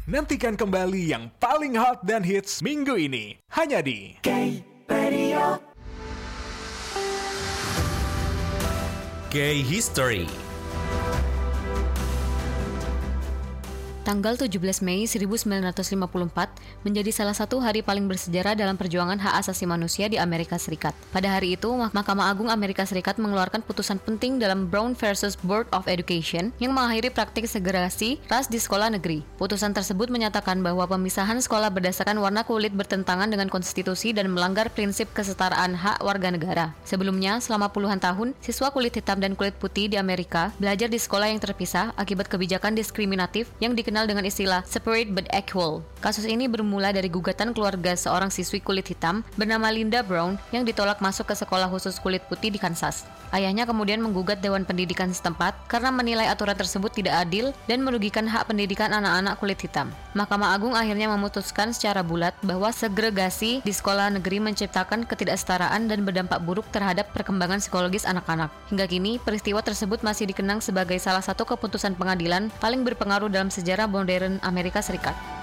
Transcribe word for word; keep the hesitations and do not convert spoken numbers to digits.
Nantikan kembali yang paling hot dan hits minggu ini. Hanya di K-Radio. K-History. Tanggal tujuh belas Mei seribu sembilan ratus lima puluh empat menjadi salah satu hari paling bersejarah dalam perjuangan hak asasi manusia di Amerika Serikat. Pada hari itu, Mahkamah Agung Amerika Serikat mengeluarkan putusan penting dalam Brown versus Board of Education yang mengakhiri praktik segregasi ras di sekolah negeri. Putusan tersebut menyatakan bahwa pemisahan sekolah berdasarkan warna kulit bertentangan dengan konstitusi dan melanggar prinsip kesetaraan hak warga negara. Sebelumnya, selama puluhan tahun, siswa kulit hitam dan kulit putih di Amerika belajar di sekolah yang terpisah akibat kebijakan diskriminatif yang dikenal dengan istilah separate but equal. Kasus ini bermula dari gugatan keluarga seorang siswi kulit hitam bernama Linda Brown yang ditolak masuk ke sekolah khusus kulit putih di Kansas. Ayahnya kemudian menggugat Dewan Pendidikan setempat karena menilai aturan tersebut tidak adil dan merugikan hak pendidikan anak-anak kulit hitam. Mahkamah Agung akhirnya memutuskan secara bulat bahwa segregasi di sekolah negeri menciptakan ketidaksetaraan dan berdampak buruk terhadap perkembangan psikologis anak-anak. Hingga kini, peristiwa tersebut masih dikenang sebagai salah satu keputusan pengadilan paling berpengaruh dalam sejarah modern Amerika Serikat.